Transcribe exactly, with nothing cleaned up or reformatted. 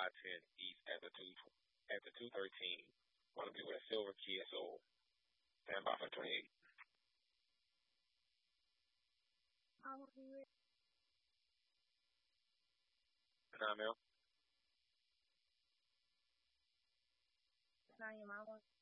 ten East at the two at the two thirteen. Want to be with a silver Kia Soul. Stand by for twenty-eight. I want to be with Nine mil. Nanya Mama.